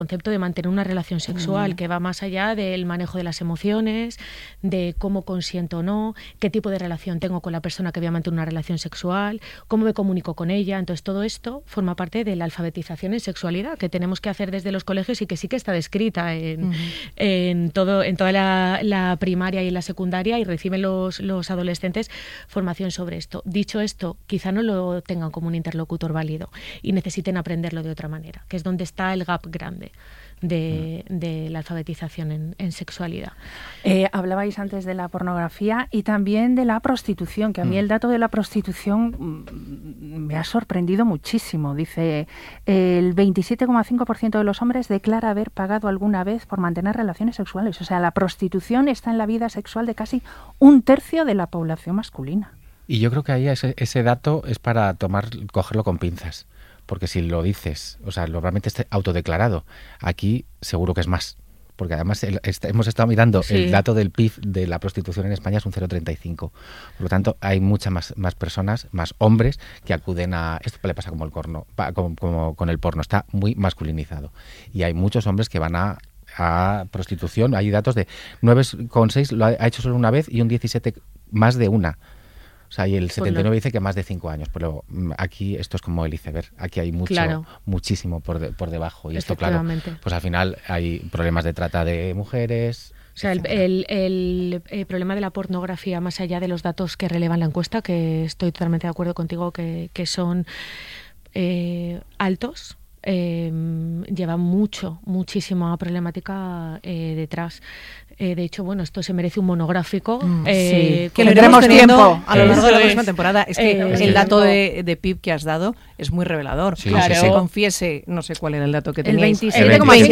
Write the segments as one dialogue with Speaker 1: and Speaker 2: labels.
Speaker 1: concepto de mantener una relación sexual que va más allá del manejo de las emociones, de cómo consiento o no, qué tipo de relación tengo con la persona que voy a mantener una relación sexual, cómo me comunico con ella. Entonces todo esto forma parte de la alfabetización en sexualidad que tenemos que hacer desde los colegios y que sí que está descrita en toda la primaria y en la secundaria, y reciben los adolescentes formación sobre esto. Dicho esto, quizá no lo tengan como un interlocutor válido y necesiten aprenderlo de otra manera, que es donde está el gap grande de la alfabetización en sexualidad.
Speaker 2: Hablabais antes de la pornografía y también de la prostitución, que a mí el dato de la prostitución me ha sorprendido muchísimo. Dice, el 27,5% de los hombres declara haber pagado alguna vez por mantener relaciones sexuales. O sea, la prostitución está en la vida sexual de casi 1/3 de la población masculina.
Speaker 3: Y yo creo que ahí ese dato es para cogerlo con pinzas. Porque si lo dices, o sea, realmente esté autodeclarado, aquí seguro que es más. Porque además hemos estado mirando el dato del PIB de la prostitución en España es un 0,35. Por lo tanto, hay muchas más personas, más hombres, que acuden a... Esto le pasa como el porno, como con el porno, está muy masculinizado. Y hay muchos hombres que van a prostitución. Hay datos de 9,6 lo ha hecho solo una vez y un 17 más de una. O sea, y el 79 dice que más de 5 años, pero aquí esto es como el iceberg. Aquí hay muchísimo por debajo. Y esto, claro, pues al final hay problemas de trata de mujeres.
Speaker 1: O sea, el problema de la pornografía, más allá de los datos que relevan la encuesta, que estoy totalmente de acuerdo contigo que son altos, lleva muchísima problemática detrás. De hecho, bueno, esto se merece un monográfico.
Speaker 4: Que lo iremos tiempo a lo largo de la próxima temporada. Es que el dato de PIB que has dado es muy revelador. Claro. Se confiese, no sé cuál era el dato que teníais.
Speaker 2: El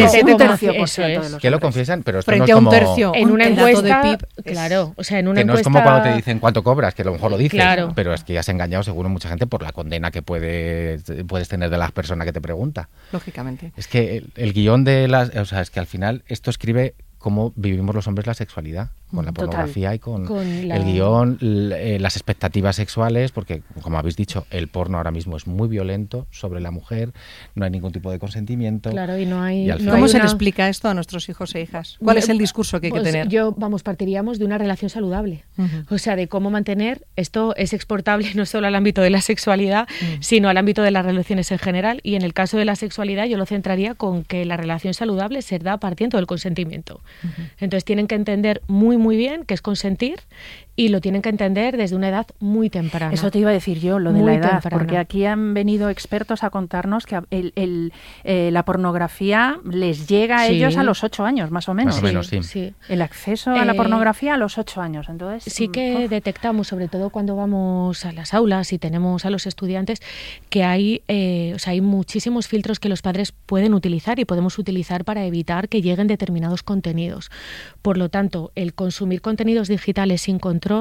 Speaker 2: 27,5%.
Speaker 3: Que lo confiesan, pero esto
Speaker 4: frente
Speaker 3: no es como...
Speaker 4: a 1/3
Speaker 1: en una encuesta
Speaker 4: de PIB.
Speaker 1: Claro, o sea, en una
Speaker 3: que no
Speaker 1: encuesta...
Speaker 3: es como cuando te dicen cuánto cobras, que a lo mejor lo dices,
Speaker 1: claro.
Speaker 3: Pero es que ya has engañado seguro mucha gente por la condena que puedes tener de la persona que te pregunta.
Speaker 4: Lógicamente.
Speaker 3: Es que el guión de las... O sea, es que al final esto escribe cómo vivimos los hombres la sexualidad, con la pornografía y con el guión, las expectativas sexuales, porque, como habéis dicho, el porno ahora mismo es muy violento sobre la mujer, no hay ningún tipo de consentimiento.
Speaker 1: Claro, y no hay...
Speaker 4: ¿Cómo se le explica esto a nuestros hijos e hijas? ¿Cuál es el discurso que hay que tener?
Speaker 1: Partiríamos de una relación saludable. O sea, de cómo mantener... Esto es exportable no solo al ámbito de la sexualidad, sino al ámbito de las relaciones en general. Y en el caso de la sexualidad yo lo centraría con que la relación saludable se da partiendo del consentimiento. Entonces tienen que entender muy bien qué es consentir, y lo tienen que entender desde una edad muy temprana.
Speaker 2: Eso te iba a decir yo, lo de la edad, porque aquí han venido expertos a contarnos que la pornografía les llega a ellos a los 8 años, más o menos.
Speaker 3: Más o menos, sí.
Speaker 2: El acceso a la pornografía a los 8 años. Entonces,
Speaker 1: sí que detectamos, sobre todo cuando vamos a las aulas y tenemos a los estudiantes, que hay muchísimos filtros que los padres pueden utilizar y podemos utilizar para evitar que lleguen determinados contenidos. Por lo tanto, el consumir contenidos digitales sin control,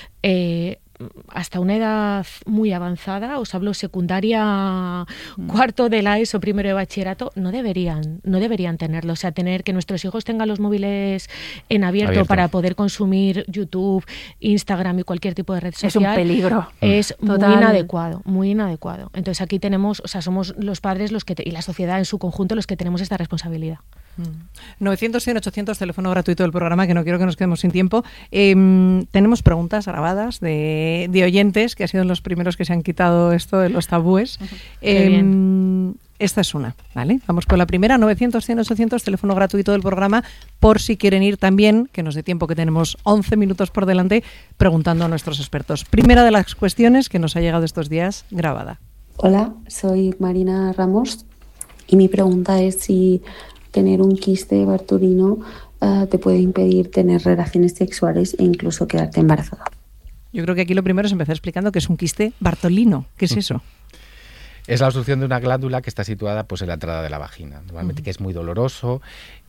Speaker 1: hasta una edad muy avanzada, os hablo secundaria, cuarto de la ESO, primero de bachillerato, no deberían tenerlo. O sea, tener que nuestros hijos tengan los móviles en abierto para poder consumir YouTube, Instagram y cualquier tipo de red social.
Speaker 2: Es un peligro.
Speaker 1: Es muy inadecuado. Entonces aquí tenemos, o sea, somos los padres y la sociedad en su conjunto los que tenemos esta responsabilidad.
Speaker 4: 900-100-800, teléfono gratuito del programa, que no quiero que nos quedemos sin tiempo. Tenemos preguntas grabadas de oyentes, que han sido los primeros que se han quitado esto de los tabúes. Esta es una, ¿vale? Vamos con la primera, 900-100-800, teléfono gratuito del programa, por si quieren ir también, que nos dé tiempo, que tenemos 11 minutos por delante, preguntando a nuestros expertos. Primera de las cuestiones que nos ha llegado estos días grabada.
Speaker 5: Hola, soy Marina Ramos y mi pregunta es si tener un quiste bartolino te puede impedir tener relaciones sexuales e incluso quedarte embarazada.
Speaker 4: Yo creo que aquí lo primero es empezar explicando qué es un quiste bartolino. ¿Qué es eso?
Speaker 3: Es la obstrucción de una glándula que está situada pues en la entrada de la vagina. Normalmente que es muy doloroso,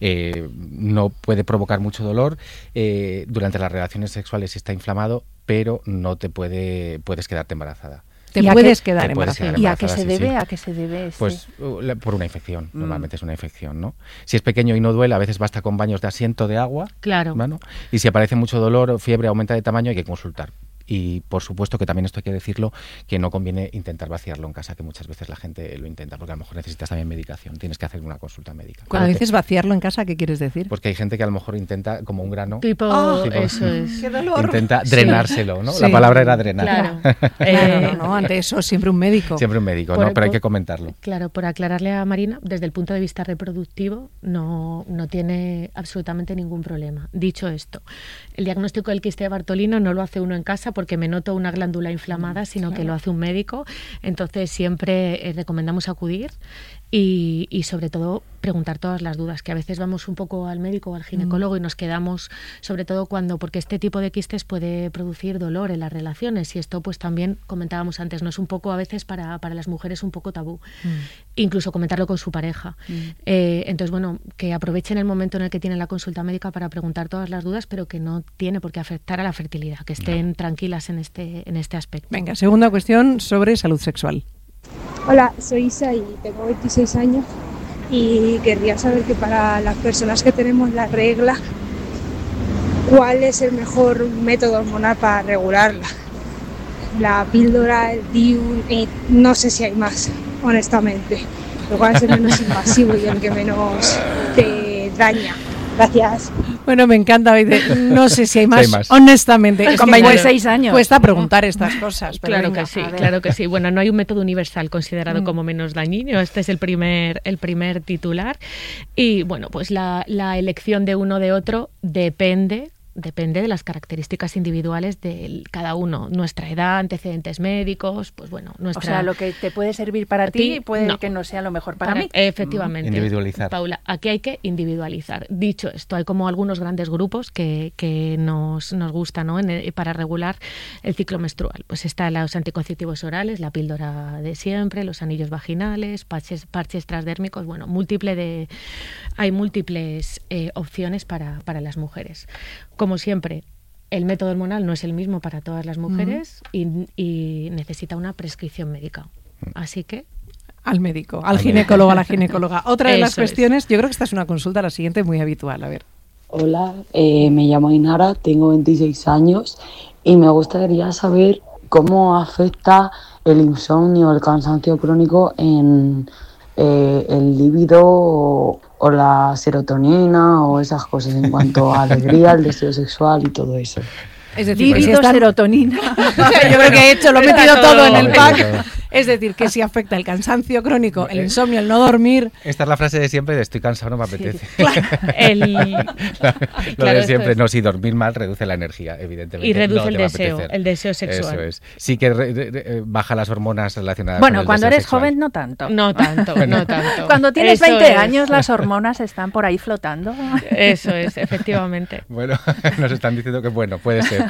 Speaker 3: no puede provocar mucho dolor. Durante las relaciones sexuales está inflamado, pero no puedes quedarte embarazada.
Speaker 4: Te puedes quedar embarazada.
Speaker 2: ¿Y a qué se debe? ¿A qué se debe?
Speaker 3: Pues por una infección, normalmente es una infección, ¿no? Si es pequeño y no duele, a veces basta con baños de asiento de agua.
Speaker 1: Claro.
Speaker 3: ¿no? Y si aparece mucho dolor o fiebre, aumenta de tamaño, hay que consultar. Y por supuesto que también esto hay que decirlo, que no conviene intentar vaciarlo en casa, que muchas veces la gente lo intenta, porque a lo mejor necesitas también medicación, tienes que hacer una consulta médica.
Speaker 4: Cuando dices vaciarlo en casa, ¿qué quieres decir?
Speaker 3: Porque hay gente que a lo mejor intenta, como un grano,
Speaker 1: eso es.
Speaker 4: ¡Qué dolor!
Speaker 3: Intenta drenárselo, ¿no?
Speaker 4: Sí.
Speaker 3: La palabra era drenar.
Speaker 4: Claro, no, ante eso siempre un médico.
Speaker 3: Siempre un médico, ¿no? Pero hay que comentarlo.
Speaker 1: Claro, por aclararle a Marina, desde el punto de vista reproductivo no tiene absolutamente ningún problema. Dicho esto, el diagnóstico del quiste de Bartolino no lo hace uno en casa porque me noto una glándula inflamada, sino que lo hace un médico. Entonces siempre recomendamos acudir y sobre todo preguntar todas las dudas, que a veces vamos un poco al médico o al ginecólogo y nos quedamos, sobre todo porque este tipo de quistes puede producir dolor en las relaciones, y esto pues también comentábamos antes, no es un poco a veces para las mujeres un poco tabú, incluso comentarlo con su pareja. Entonces, bueno, que aprovechen el momento en el que tienen la consulta médica para preguntar todas las dudas, pero que no tiene por qué afectar a la fertilidad, que estén tranquilas en este aspecto.
Speaker 4: Venga, segunda cuestión sobre salud sexual.
Speaker 6: Hola, soy Isa y tengo 26 años y querría saber que para las personas que tenemos la regla, ¿cuál es el mejor método hormonal para regularla? La píldora, el DIU, y no sé si hay más, honestamente. Pero ¿cuál es el menos invasivo y el que menos te daña? Gracias.
Speaker 4: Bueno, me encanta. No sé si hay más,
Speaker 3: Sí hay más.
Speaker 4: honestamente. Es
Speaker 2: Con
Speaker 4: que
Speaker 2: 26 años.
Speaker 4: Cuesta preguntar estas cosas. Pero
Speaker 1: Claro
Speaker 4: venga,
Speaker 1: que sí,
Speaker 4: a ver.
Speaker 1: claro que sí. Bueno, no hay un método universal considerado como menos dañino. Este es el primer titular. Y bueno, pues la elección de uno de otro depende de las características individuales de cada uno. Nuestra edad, antecedentes médicos, pues bueno, nuestra...
Speaker 2: O sea, lo que te puede servir para ti puede que no sea lo mejor para mí.
Speaker 1: Efectivamente.
Speaker 3: Individualizar.
Speaker 1: Paula, aquí hay que individualizar. Dicho esto, hay como algunos grandes grupos que nos gustan, ¿no? Para regular el ciclo menstrual. Pues están los anticonceptivos orales, la píldora de siempre, los anillos vaginales, parches transdérmicos, bueno, hay múltiples opciones para las mujeres. Como siempre, el método hormonal no es el mismo para todas las mujeres y necesita una prescripción médica. Así que...
Speaker 4: Al médico, al ginecólogo, a la ginecóloga. Otra de las
Speaker 1: Eso es.
Speaker 4: cuestiones, yo creo que esta es una consulta, la siguiente, muy habitual. A ver.
Speaker 7: Hola, me llamo Ainara, tengo 26 años y me gustaría saber cómo afecta el insomnio, el cansancio crónico en el líbido o la serotonina o esas cosas en cuanto a alegría, el deseo sexual y todo eso.
Speaker 4: Es decir,
Speaker 2: Líbido, serotonina.
Speaker 4: yo creo que he hecho, lo he metido todo en el
Speaker 3: Todo.
Speaker 4: pack. Es decir, que si afecta el cansancio crónico, el insomnio, el no dormir.
Speaker 3: Esta es la frase de siempre de estoy cansado, no me apetece. Lo
Speaker 1: Claro,
Speaker 3: de
Speaker 1: esto
Speaker 3: siempre.
Speaker 1: es.
Speaker 3: No, si dormir mal reduce la energía, evidentemente.
Speaker 1: Y reduce
Speaker 3: no
Speaker 1: el
Speaker 3: te va a
Speaker 1: deseo,
Speaker 3: apetecer.
Speaker 1: el deseo sexual.
Speaker 3: Eso es. Sí que baja las hormonas relacionadas con
Speaker 2: Bueno,
Speaker 3: el
Speaker 2: cuando
Speaker 3: deseo
Speaker 2: eres
Speaker 3: sexual.
Speaker 2: joven no tanto.
Speaker 1: No tanto, no tanto.
Speaker 2: Cuando tienes
Speaker 1: Eso
Speaker 2: 20
Speaker 1: es.
Speaker 2: años las hormonas están por ahí flotando.
Speaker 1: Eso es, efectivamente.
Speaker 3: Bueno, nos están diciendo que bueno, puede ser.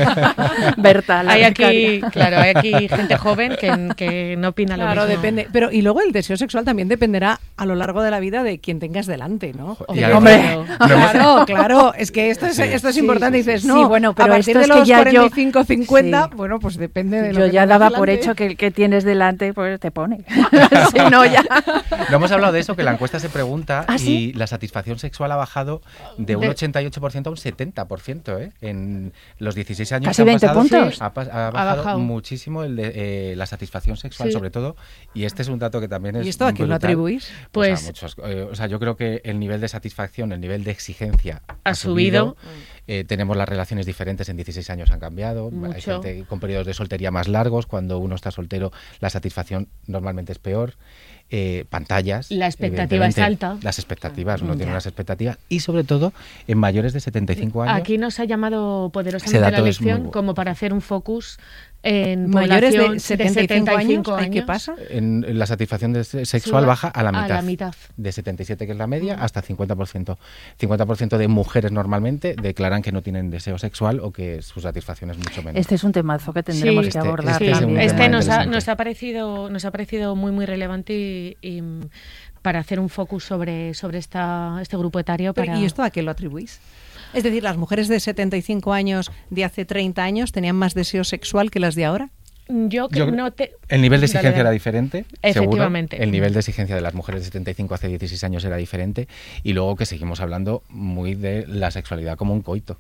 Speaker 2: Berta, la
Speaker 1: Hay
Speaker 2: becaria.
Speaker 1: aquí gente joven que no opina lo
Speaker 4: Claro,
Speaker 1: mismo.
Speaker 4: depende. Pero y luego el deseo sexual también dependerá a lo largo de la vida de quien tengas delante, ¿no?
Speaker 3: Y
Speaker 1: Hombre,
Speaker 3: además-
Speaker 4: Claro, es que esto es importante. Dices, no,
Speaker 2: Sí, bueno, pero
Speaker 4: a partir
Speaker 2: esto
Speaker 4: de
Speaker 2: es que
Speaker 4: los
Speaker 2: ya
Speaker 4: 45, 50,
Speaker 2: Sí.
Speaker 4: bueno, pues depende de lo
Speaker 2: Yo
Speaker 4: que
Speaker 2: ya
Speaker 4: tengas
Speaker 2: daba por
Speaker 4: delante.
Speaker 2: hecho que el que tienes delante pues te pone. Si no, ya.
Speaker 3: No hemos hablado de eso, que la encuesta se pregunta
Speaker 2: ¿Ah,
Speaker 3: y
Speaker 2: sí?
Speaker 3: la satisfacción sexual ha bajado de un 88% a un 70%, ¿eh? En los 16 años
Speaker 2: Casi
Speaker 3: que han
Speaker 2: 20
Speaker 3: pasado,
Speaker 2: puntos.
Speaker 3: Ha bajado
Speaker 1: bajado.
Speaker 3: muchísimo el de la satisfacción sexual,
Speaker 1: Sí.
Speaker 3: sobre todo, y este es un dato que también es
Speaker 4: ¿Y esto a quién lo
Speaker 3: brutal.
Speaker 4: atribuís?
Speaker 1: Pues-
Speaker 3: a muchos, o sea, yo creo que el nivel de satisfacción, el nivel de exigencia
Speaker 1: Ha subido.
Speaker 3: Tenemos las relaciones diferentes, en 16 años han cambiado. Hay
Speaker 1: Mucho.
Speaker 3: gente con periodos de soltería más largos, cuando uno está soltero la satisfacción normalmente es peor. Pantallas.
Speaker 1: La expectativa es
Speaker 3: evidentemente,
Speaker 1: alta.
Speaker 3: Las expectativas, uno tiene unas expectativas. Y sobre todo en mayores de 75 años.
Speaker 1: Aquí nos ha llamado
Speaker 3: Ese
Speaker 1: poderosamente
Speaker 3: dato
Speaker 1: la
Speaker 3: es muy
Speaker 1: lección
Speaker 3: bueno.
Speaker 1: como para hacer un focus en
Speaker 4: Mayores
Speaker 1: población
Speaker 4: de 75 años, ¿ay, qué pasa?
Speaker 3: En la satisfacción sexual
Speaker 1: Sube
Speaker 3: baja a la mitad.
Speaker 1: a la mitad.
Speaker 3: De 77, que es la media, hasta 50%. 50% de mujeres normalmente declaran que no tienen deseo sexual o que su satisfacción es mucho menor.
Speaker 2: Este es un temazo que tendremos
Speaker 1: Sí,
Speaker 2: que
Speaker 3: este
Speaker 2: abordar
Speaker 3: es un
Speaker 2: también.
Speaker 3: tema
Speaker 1: Este nos
Speaker 3: interesante.
Speaker 1: ha parecido muy relevante y para hacer un focus sobre este grupo etario.
Speaker 4: Pero,
Speaker 1: Para...
Speaker 4: ¿y esto a qué lo atribuís? Es decir, ¿las mujeres de 75 años de hace 30 años tenían más deseo sexual que las de ahora?
Speaker 1: Yo no te...
Speaker 3: El nivel de
Speaker 1: Dale,
Speaker 3: exigencia
Speaker 1: dale.
Speaker 3: era diferente,
Speaker 1: Efectivamente.
Speaker 3: seguro. El nivel de exigencia de las mujeres de 75 hace 16 años era diferente. Y luego que seguimos hablando muy de la sexualidad como un coito.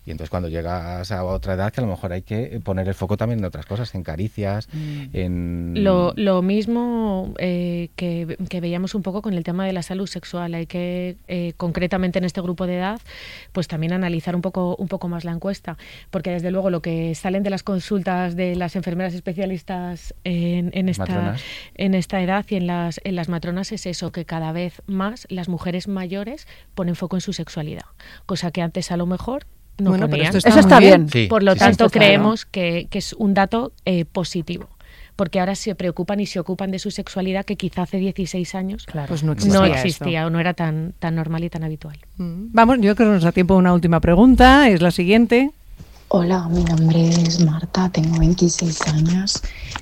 Speaker 3: Y entonces cuando llegas a otra edad, que a lo mejor hay que poner el foco también en otras cosas, en caricias, en...
Speaker 1: Lo mismo que veíamos un poco con el tema de la salud sexual. Hay que, concretamente en este grupo de edad, pues también analizar un poco más la encuesta. Porque desde luego lo que salen de las consultas de las enfermeras especialistas en esta edad y en las matronas es eso, que cada vez más las mujeres mayores ponen foco en su sexualidad. Cosa que antes a lo mejor no ponían.
Speaker 2: Pero eso está bien.
Speaker 3: Sí,
Speaker 1: por lo tanto,
Speaker 2: sí,
Speaker 1: creemos que es un dato positivo. Porque ahora se preocupan y se ocupan de su sexualidad que quizá hace 16 años
Speaker 4: pues no
Speaker 1: existía o no era tan normal y tan habitual.
Speaker 4: Vamos, yo creo que nos da tiempo a una última pregunta, es la siguiente.
Speaker 8: Hola, mi nombre es Marta, tengo 26 años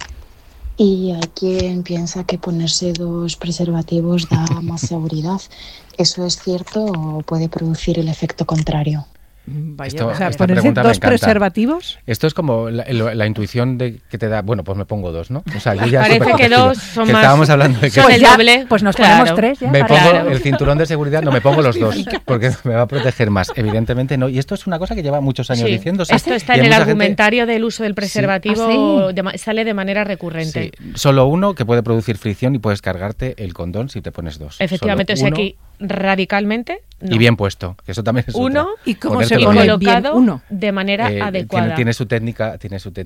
Speaker 8: y hay quien piensa que ponerse 2 preservativos da más seguridad. ¿Eso es cierto o puede producir el efecto contrario?
Speaker 4: Vaya, o sea, ponerse 2 preservativos.
Speaker 3: Esto es como la intuición de que te da, bueno, pues me pongo 2, ¿no? O sea, yo ya
Speaker 1: parece que 2 son más.
Speaker 3: Estábamos hablando de que
Speaker 1: son el doble.
Speaker 2: Pues nos ponemos 3 ya.
Speaker 3: Me pongo el cinturón de seguridad, no me pongo los 2, porque me va a proteger más. Evidentemente no. Y esto es una cosa que lleva muchos años diciéndose.
Speaker 1: Esto está en el argumentario del uso del preservativo, sale de manera recurrente.
Speaker 3: Sí. Solo uno que puede producir fricción y puedes cargarte el condón si te pones 2.
Speaker 1: Efectivamente, o sea, aquí radicalmente no.
Speaker 3: Y bien puesto, que eso también es
Speaker 1: uno
Speaker 3: otra.
Speaker 1: y cómo se pone colocado de manera adecuada.
Speaker 3: Tiene su técnica,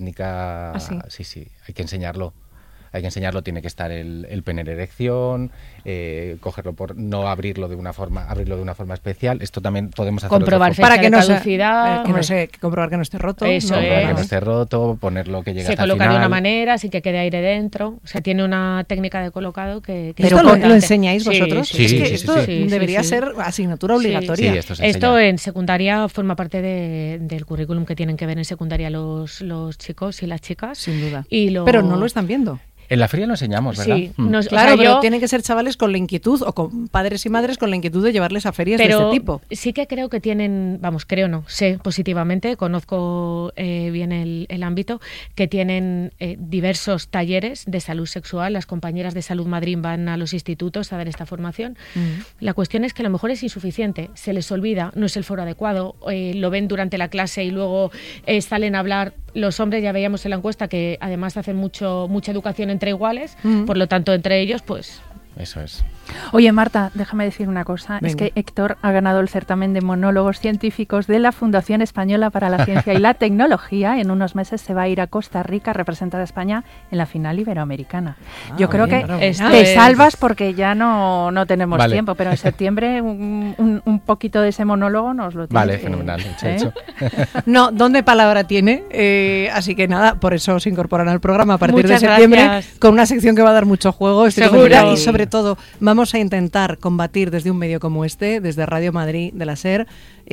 Speaker 3: sí, hay que enseñarlo. Tiene que estar el pene en erección, cogerlo no abrirlo de una forma especial. Esto también podemos hacerlo
Speaker 1: comprobar fecha de caducidad,
Speaker 4: comprobar que no esté roto.
Speaker 1: Eso
Speaker 3: comprobar que no esté roto, ponerlo que llegue hasta el final.
Speaker 1: Se coloca de una manera, sin que quede aire dentro. O sea, tiene una técnica de colocado que
Speaker 4: ¿Pero lo enseñáis vosotros?
Speaker 3: Sí,
Speaker 4: es que esto debería ser asignatura obligatoria.
Speaker 3: Sí,
Speaker 1: esto en secundaria forma parte del currículum que tienen que ver en secundaria los chicos y las chicas.
Speaker 4: Sin duda.
Speaker 1: Pero
Speaker 4: no lo están viendo.
Speaker 3: En la feria lo enseñamos, ¿verdad?
Speaker 1: Sí,
Speaker 4: claro, pero tienen que ser chavales con la inquietud, o con padres y madres con la inquietud de llevarles a ferias de este tipo.
Speaker 1: Sí que creo que tienen, sé positivamente, conozco bien el ámbito, que tienen diversos talleres de salud sexual. Las compañeras de Salud Madrid van a los institutos a dar esta formación. La cuestión es que a lo mejor es insuficiente, se les olvida, no es el foro adecuado, lo ven durante la clase y luego salen a hablar. Los hombres, ya veíamos en la encuesta que además hacen mucha educación entre iguales, por lo tanto entre ellos pues...
Speaker 3: Eso es.
Speaker 2: Oye, Marta, déjame decir una cosa.
Speaker 4: Venga.
Speaker 2: Es que Héctor ha ganado el certamen de monólogos científicos de la Fundación Española para la Ciencia y la Tecnología. En unos meses se va a ir a Costa Rica a representar a España en la final iberoamericana. Yo creo que te salvas porque ya no tenemos tiempo, pero en septiembre un poquito de ese monólogo nos lo tienes.
Speaker 3: Vale, fenomenal. Hecho.
Speaker 4: No, ¿dónde palabra tiene? Así que nada, por eso se incorporan al programa a partir
Speaker 1: Muchas
Speaker 4: de septiembre
Speaker 1: gracias.
Speaker 4: Con una sección que va a dar mucho juego.
Speaker 1: Seguro.
Speaker 4: Y sobre todo vamos a intentar combatir desde un medio como este, desde Radio Madrid de la SER,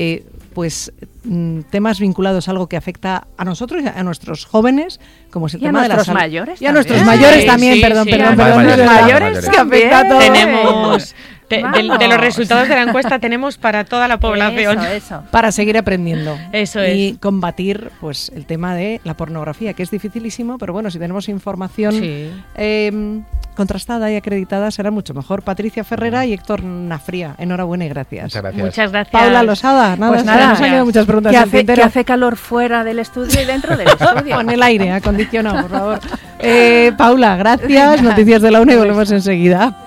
Speaker 4: temas vinculados a algo que afecta a nosotros y a nuestros jóvenes, como es el tema de la salud.
Speaker 2: Mayores
Speaker 4: y a nuestros mayores también, perdón.
Speaker 2: Los mayores
Speaker 4: que afecta a todos.
Speaker 1: Tenemos... De los resultados de la encuesta tenemos para toda la población.
Speaker 2: Eso.
Speaker 4: Para seguir aprendiendo.
Speaker 1: Eso es.
Speaker 4: Y combatir el tema de la pornografía, que es dificilísimo, pero bueno, si tenemos información contrastada y acreditada será mucho mejor. Patricia Ferrera y Héctor Nafría, enhorabuena y gracias.
Speaker 1: Muchas gracias.
Speaker 4: Paula Losada,
Speaker 2: pues
Speaker 4: nada, nos han quedado muchas preguntas en el tintero.
Speaker 2: Que hace calor fuera del estudio y dentro del estudio.
Speaker 4: Con el aire acondicionado, por favor. Paula, gracias. Noticias de la UNE y volvemos enseguida.